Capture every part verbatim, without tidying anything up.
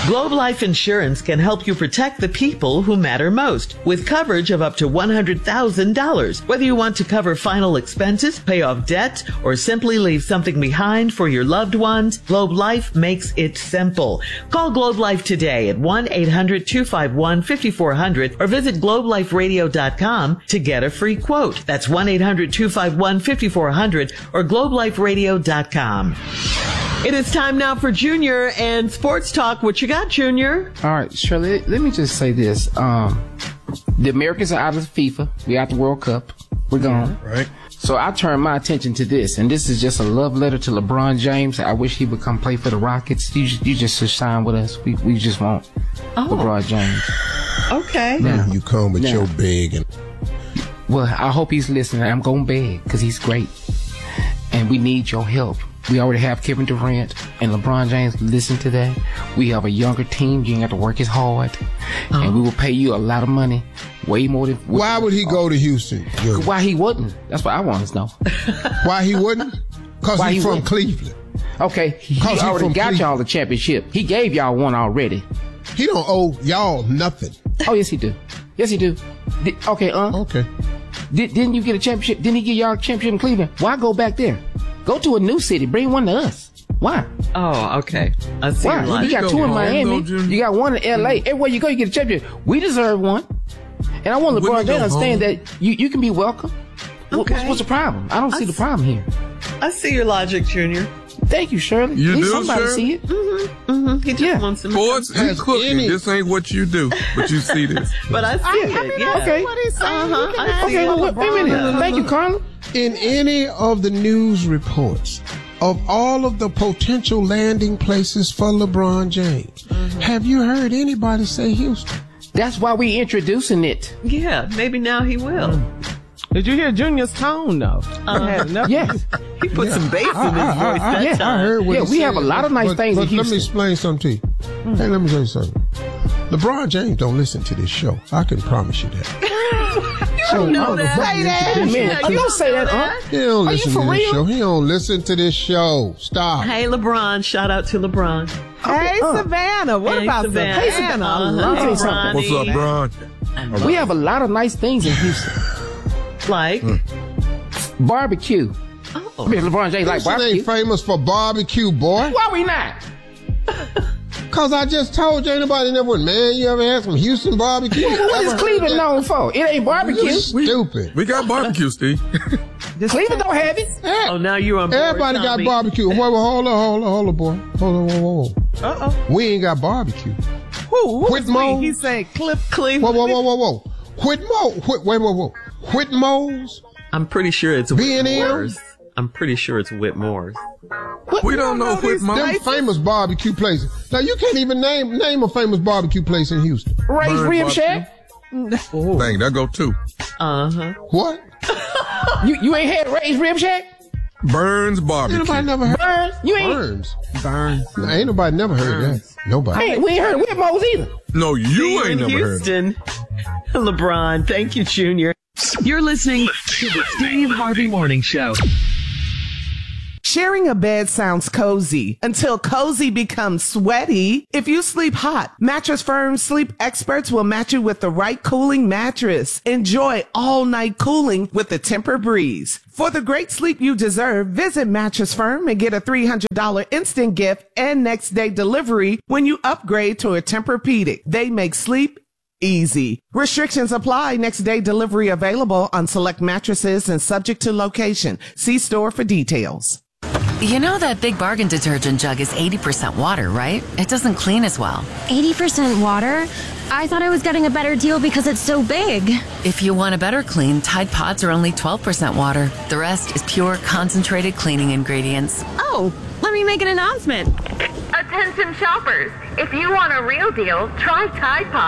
Globe Life Insurance can help you protect the people who matter most with coverage of up to one hundred thousand dollars. Whether you want to cover final expenses, pay off debt, or simply leave something behind for your loved ones, Globe Life makes it simple. Call Globe Life today at one eight hundred two five one five four zero zero or visit globe life radio dot com to get a free quote. That's one eight hundred two five one five four zero zero or globe life radio dot com. It is time now for Junior and Sports Talk. What you got, Junior? All right, Shirley, let me just say this. Um, the Americans are out of FIFA. We're out the World Cup. We're gone. Yeah, right. So I turn my attention to this, and this is just a love letter to LeBron James. I wish he would come play for the Rockets. You, you just should sign with us. We we just want oh. LeBron James. Okay. Now, you come with now, your big and. Well, I hope he's listening. I'm going to beg because he's great, and we need your help. We already have Kevin Durant and LeBron James. Listen to that. We have a younger team. You ain't have to work as hard. Oh. And we will pay you a lot of money. Way more than... Why would he go to Houston? Good. Why he wouldn't? That's what I want to know. Why he wouldn't? Because he's he from wouldn't? Cleveland. Okay. He, he already got Cleveland. Y'all the championship. He gave y'all one already. He don't owe y'all nothing. Oh, yes, he do. Yes, he do. Did, okay, uh. Okay. Did, didn't you get a championship? Didn't he give y'all a championship in Cleveland? Why go back there? Go to a new city. Bring one to us. Why? Oh, okay. I see. Why? You got two in Miami. You got one in L A. Everywhere you go, you get a championship. We deserve one. And I want LeBron to understand that you, you can be welcome. Okay. What's, what's the problem? I don't see I the problem here. I see your logic, Junior. Thank you, Shirley. You do, somebody Shirley? See it. Mm-hmm. Mm-hmm. He just yeah. wants to Sports and cooking. Any... This ain't what you do, but you see this. But I see I, it. I mean, yeah. Okay. What he's saying. Uh-huh. I okay. Well, wait, wait a minute. Thank you, Carla. In any of the news reports of all of the potential landing places for LeBron James, mm-hmm. have you heard anybody say Houston? That's why we introducing it. Yeah, maybe now he will. Mm. Did you hear Junior's tone, though? Uh, yes. He put yeah. some bass I, in his I, voice I, that yeah, time. I heard what yeah, he we said, have a lot of nice but, things but in Houston. Let me explain something to you. Mm-hmm. Hey, let me tell you something. LeBron James don't listen to this show. I can promise you that. You don't know that. Say that. Wait a minute. Yeah, you don't say that, huh? He don't Are listen you for to this real? show. He don't listen to this show. Stop. Hey, LeBron. Shout out to LeBron. Hey, uh, Savannah. What hey, about Savannah? Savannah? Hey, Savannah. Uh-huh. I'll tell you Hey, something. What's up, Bron? We have a lot of nice things in Houston. Like? Mm. Barbecue. Oh. I mean, LeBron James like Houston barbecue. ain't famous for barbecue, boy. Why we not? Cause I just told you, anybody never went, man, you ever had some Houston barbecue? Well, what is Ever Cleveland heard that? known for? It ain't barbecue. You stupid. We got barbecue, Steve. Cleveland don't have it. Eh, Oh, now you're on board, Everybody got Tommy. barbecue. Wait, wait, hold on, hold on, hold on, boy. Hold on, whoa, whoa, whoa. Uh-oh. We ain't got barbecue. Who? Who's Whitmo? we? He said Cliff Whoa, Cleveland. whoa, whoa, whoa, whoa. Whitmo, Whit, wait, wait, wait. Whitmo's? I'm pretty sure it's B and M? Whitmore's. I'm pretty sure it's Whitmore's. We don't know what Them my famous barbecue places. Now, you can't even name name a famous barbecue place in Houston. Ray's Bird Rib barbecue. Shack. Dang, that go too. Uh-huh. What? You you ain't had Ray's Rib Shack? Burns barbecue. Ain't nobody never heard Burns. You ain't. Burns. Burns. Nah, ain't nobody never heard Burns. that. Nobody. Hey, we ain't heard of Whitmo's either. No, you See ain't in never heard. Houston. LeBron. Thank you, Junior. You're listening to the Steve Harvey Morning Show. Sharing a bed sounds cozy until cozy becomes sweaty. If you sleep hot, Mattress Firm's sleep experts will match you with the right cooling mattress. Enjoy all night cooling with the Tempur-Breeze. For the great sleep you deserve, visit Mattress Firm and get a three hundred dollars instant gift and next day delivery when you upgrade to a Tempur-Pedic. They make sleep easy. Restrictions apply. Next day delivery available on select mattresses and subject to location. See store for details. You know that Big Bargain detergent jug is eighty percent water, right? It doesn't clean as well. eighty percent water? I thought I was getting a better deal because it's so big. If you want a better clean, Tide Pods are only twelve percent water. The rest is pure, concentrated cleaning ingredients. Oh, let me make an announcement. Attention shoppers, if you want a real deal, try Tide Pods.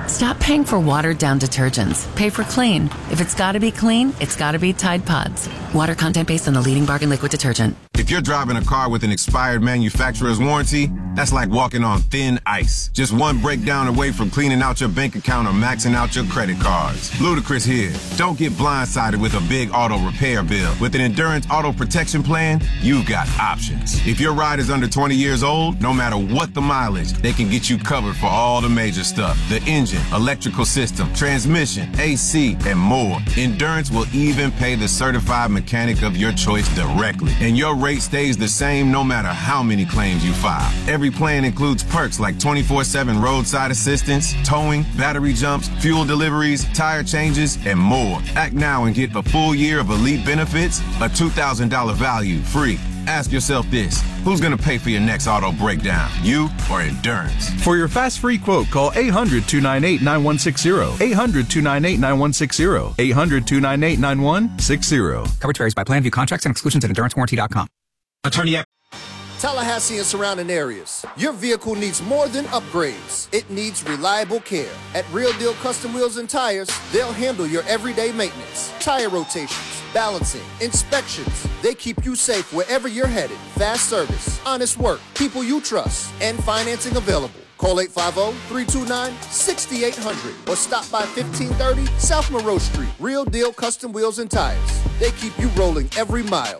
Stop paying for watered-down detergents. Pay for clean. If it's gotta be clean, it's gotta be Tide Pods. Water content based on the leading bargain liquid detergent. If you're driving a car with an expired manufacturer's warranty, that's like walking on thin ice. Just one breakdown away from cleaning out your bank account or maxing out your credit cards. Ludacris here. Don't get blindsided with a big auto repair bill. With an Endurance Auto Protection Plan, you've got options. If your ride is under twenty years old, no matter what the mileage, they can get you covered for all the major stuff. The engine, electrical system, transmission, A C, and more. Endurance will even pay the certified mechanic of your choice directly. And your rate stays the same no matter how many claims you file. Every plan includes perks like twenty-four seven roadside assistance, towing, battery jumps, fuel deliveries, tire changes, and more. Act now and get a full year of elite benefits, a two thousand dollars value free. Ask yourself this: who's going to pay for your next auto breakdown, you or Endurance? For your fast free quote, call eight hundred, two nine eight, nine one six zero. eight hundred, two nine eight, nine one six zero. eight hundred, two nine eight, nine one six zero. Coverage varies by plan. View contracts and exclusions at endurance warranty dot com. Attorney App. Tallahassee and surrounding areas. Your vehicle needs more than upgrades. It needs reliable care. At Real Deal Custom Wheels and Tires, they'll handle your everyday maintenance, tire rotations, balancing, inspections. They keep you safe wherever you're headed. Fast service, honest work, people you trust, and financing available. Call eight five zero, three two nine, six eight zero zero or stop by fifteen thirty South Monroe Street. Real Deal Custom Wheels and Tires. They keep you rolling every mile.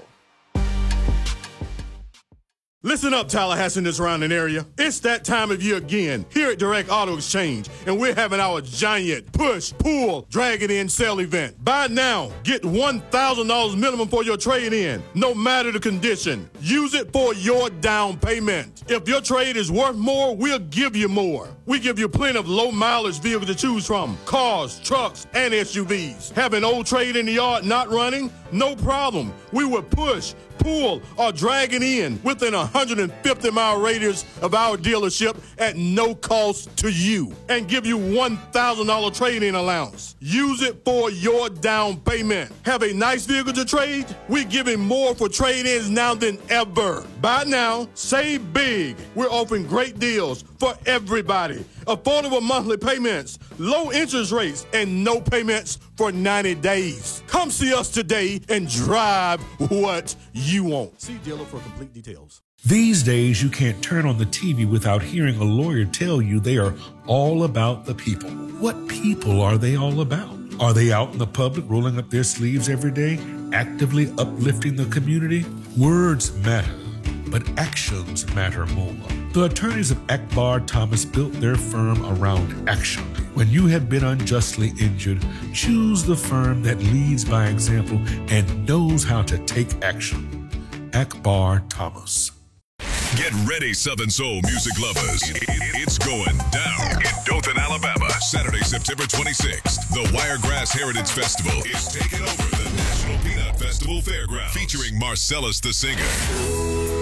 Listen up, Tallahassee and the surrounding area. It's that time of year again here at Direct Auto Exchange, and we're having our giant push, pull, drag it in sale event. Buy now, get one thousand dollars minimum for your trade-in, no matter the condition. Use it for your down payment. If your trade is worth more, we'll give you more. We give you plenty of low-mileage vehicles to choose from, cars, trucks, and S U Vs. Have an old trade in the yard not running? No problem. We will push, pull, or drag it in within a one hundred fifty mile radius of our dealership at no cost to you and give you one thousand dollars trade-in allowance. Use it for your down payment. Have a nice vehicle to trade? We're giving more for trade-ins now than ever. Buy now, save big. We're offering great deals for everybody. Affordable monthly payments, low interest rates, and no payments for ninety days. Come see us today and drive what you want. See dealer for complete details. These days, you can't turn on the T V without hearing a lawyer tell you they are all about the people. What people are they all about? Are they out in the public rolling up their sleeves every day, actively uplifting the community? Words matter, but actions matter more. The attorneys of Akbar Thomas built their firm around action. When you have been unjustly injured, choose the firm that leads by example and knows how to take action. Akbar Thomas. Get ready, Southern Soul music lovers. It's going down in Dothan, Alabama. Saturday, September twenty-sixth. The Wiregrass Heritage Festival is taking over the National Peanut Festival Fairgrounds. Featuring Marcellus the Singer.